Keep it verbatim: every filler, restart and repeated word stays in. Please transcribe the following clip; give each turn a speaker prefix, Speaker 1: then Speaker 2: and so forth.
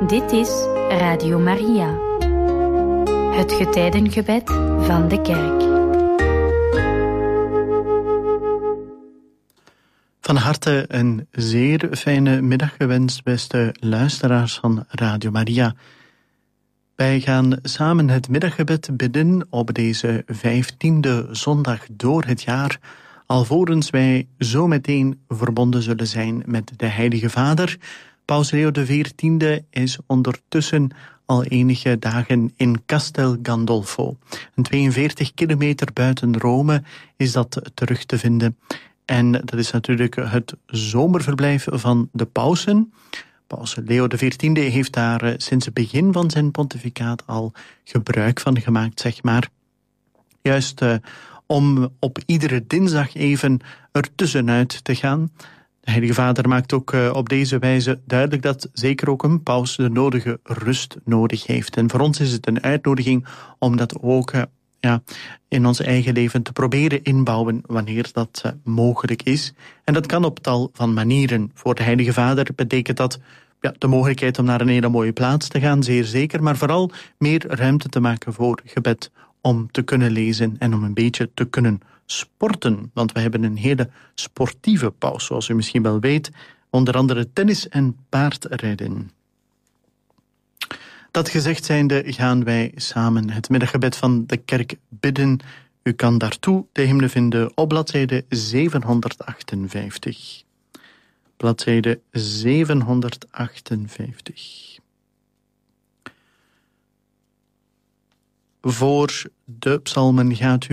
Speaker 1: Dit is Radio Maria, het getijdengebed van de kerk.
Speaker 2: Van harte een zeer fijne middag gewenst, beste luisteraars van Radio Maria. Wij gaan samen het middaggebed bidden op deze vijftiende zondag door het jaar, alvorens wij zo meteen verbonden zullen zijn met de Heilige Vader. Paus Leo de veertiende is ondertussen al enige dagen in Castel Gandolfo. Een tweeënveertig kilometer buiten Rome is dat terug te vinden. En dat is natuurlijk het zomerverblijf van de pausen. Paus Leo de veertiende heeft daar sinds het begin van zijn pontificaat al gebruik van gemaakt, zeg maar. Juist uh, om op iedere dinsdag even ertussenuit te gaan. De Heilige Vader maakt ook uh, op deze wijze duidelijk dat zeker ook een paus de nodige rust nodig heeft. En voor ons is het een uitnodiging om dat ook uh, ja, in ons eigen leven te proberen inbouwen wanneer dat uh, mogelijk is. En dat kan op tal van manieren. Voor de Heilige Vader betekent dat ja, de mogelijkheid om naar een hele mooie plaats te gaan, zeer zeker, maar vooral meer ruimte te maken voor gebed, om te kunnen lezen en om een beetje te kunnen sporten. Want we hebben een hele sportieve paus, zoals u misschien wel weet, onder andere tennis en paardrijden. Dat gezegd zijnde gaan wij samen het middaggebed van de kerk bidden. U kan daartoe de hymne vinden op bladzijde zevenhonderdachtenvijftig. Bladzijde zevenhonderdachtenvijftig. Voor de psalmen gaat u